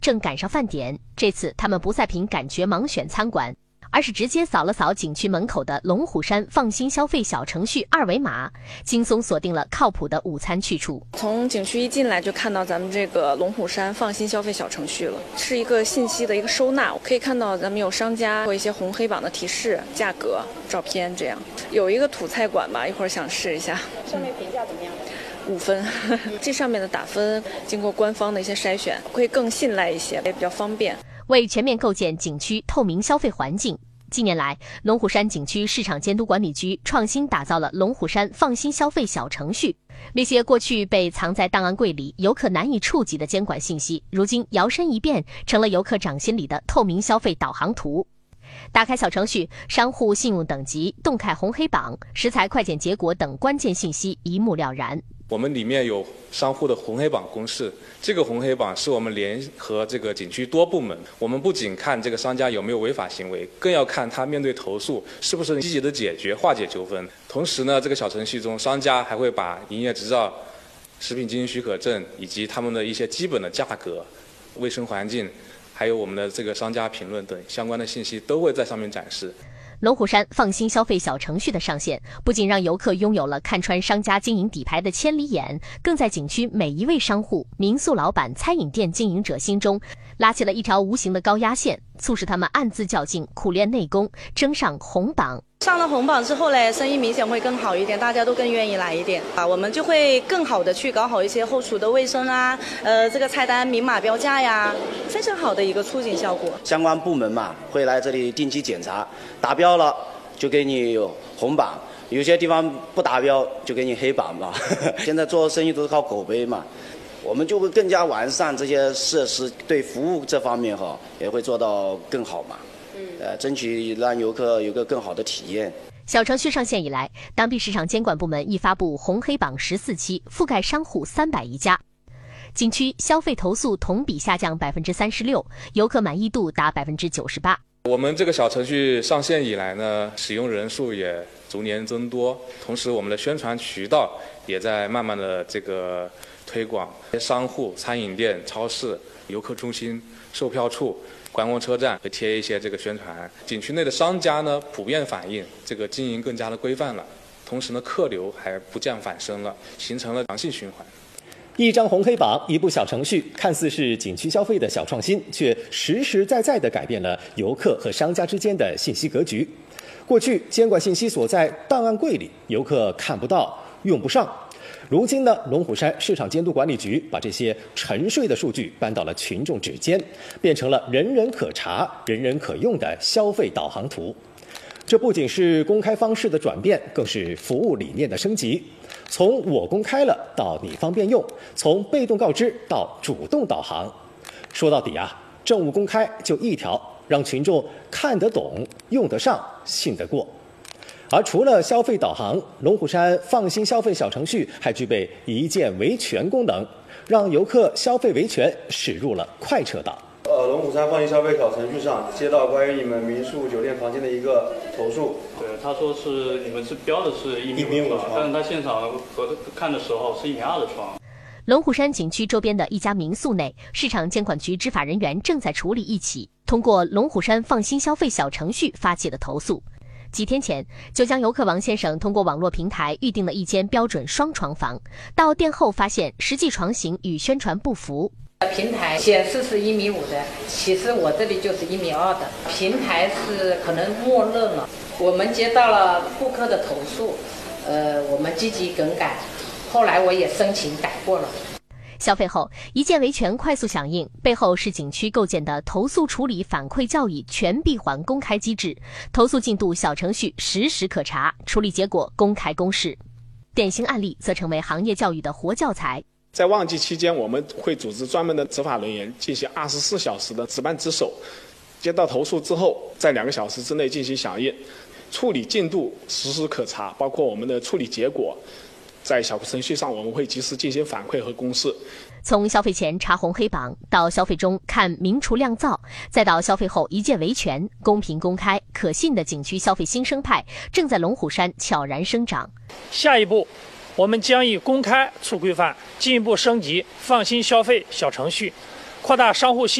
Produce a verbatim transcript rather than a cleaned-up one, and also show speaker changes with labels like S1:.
S1: 正赶上饭点，这次他们不再凭感觉盲选餐馆，而是直接扫了扫景区门口的龙虎山放心消费小程序二维码，轻松锁定了靠谱的午餐去处。
S2: 从景区一进来就看到咱们这个龙虎山放心消费小程序了，是一个信息的一个收纳，可以看到咱们有商家或一些红黑榜的提示、价格、照片，这样有一个土菜馆吧，一会儿想试一下。
S3: 上面评价怎么样？
S2: 五分，这上面的打分经过官方的一些筛选，会更信赖一些，也比较方便。
S1: 为全面构建景区透明消费环境，近年来，龙虎山景区市场监督管理局创新打造了龙虎山放心消费小程序。那些过去被藏在档案柜里、游客难以触及的监管信息，如今摇身一变，成了游客掌心里的透明消费导航图。打开小程序，商户信用等级、动态红黑榜、食材快检结果等关键信息一目了然。
S4: 我们里面有商户的红黑榜公示，这个红黑榜是我们联合这个景区多部门，我们不仅看这个商家有没有违法行为，更要看他面对投诉是不是积极的解决化解纠纷。同时呢，这个小程序中，商家还会把营业执照、食品经营许可证以及他们的一些基本的价格、卫生环境，还有我们的这个商家评论等相关的信息都会在上面展示。
S1: 龙虎山放心消费小程序的上线，不仅让游客拥有了看穿商家经营底牌的千里眼，更在景区每一位商户、民宿老板、餐饮店经营者心中拉起了一条无形的高压线，促使他们暗自较劲，苦练内功，争上红榜。
S3: 上了红榜之后嘞，生意明显会更好一点，大家都更愿意来一点啊，我们就会更好的去搞好一些后厨的卫生啊，呃，这个菜单明码标价呀，非常好的一个促进效果。
S5: 相关部门嘛，会来这里定期检查，达标了就给你红榜，有些地方不达标就给你黑榜嘛。现在做生意都是靠口碑嘛，我们就会更加完善这些设施，对服务这方面哈也会做到更好嘛。呃，争取让游客有个更好的体验。
S1: 小程序上线以来，当地市场监管部门已发布红黑榜十四期，覆盖商户三百余家。景区消费投诉同比下降百分之三十六，游客满意度达百分之九十八。
S4: 我们这个小程序上线以来呢，使用人数也逐年增多，同时我们的宣传渠道也在慢慢的这个推广。商户、餐饮店、超市、游客中心、售票处、观光车站会贴一些这个宣传。景区内的商家呢，普遍反映这个经营更加的规范了，同时呢，客流还不降反升了，形成了良性循环。
S6: 一张红黑榜，一部小程序，看似是景区消费的小创新，却实实在在地改变了游客和商家之间的信息格局。过去监管信息锁在档案柜里，游客看不到、用不上。如今呢，龙虎山市场监督管理局把这些沉睡的数据搬到了群众指尖，变成了人人可查、人人可用的消费导航图。这不仅是公开方式的转变，更是服务理念的升级。从我公开了到你方便用，从被动告知到主动导航。说到底啊，政务公开就一条，让群众看得懂、用得上、信得过。而除了消费导航，龙虎山放心消费小程序还具备一键维权功能，让游客消费维权驶入了快车道。
S7: 呃，龙虎山放心消费小程序上接到关于你们民宿酒店房间的一个投诉。
S8: 对，他说是你们是标的是一米五床，但是他现场和看的时候是一米二的床。
S1: 龙虎山景区周边的一家民宿内，市场监管局执法人员正在处理一起通过龙虎山放心消费小程序发起的投诉。几天前，九江游客王先生通过网络平台预订了一间标准双床房，到店后发现实际床型与宣传不符。
S9: 平台显示是一米五的，其实我这里就是一米二的。平台是可能默认了。我们接到了顾客的投诉，呃，我们积极更改，后来我也申请改过了。
S1: 消费后，一键维权快速响应，背后是景区构建的投诉处理反馈教育全闭环公开机制，投诉进度小程序实时可查，处理结果公开公示。典型案例则成为行业教育的活教材。
S10: 在旺季期间，我们会组织专门的执法人员进行二十四小时的值班值守，接到投诉之后，在两个小时之内进行响应，处理进度实时可查，包括我们的处理结果，在小程序上我们会及时进行反馈和公示。
S1: 从消费前查红黑榜，到消费中看明厨亮灶，再到消费后一键维权，公平公开、可信的景区消费新生态正在龙虎山悄然生长。
S11: 下一步，我们将以公开促规范，进一步升级放心消费小程序，扩大商户信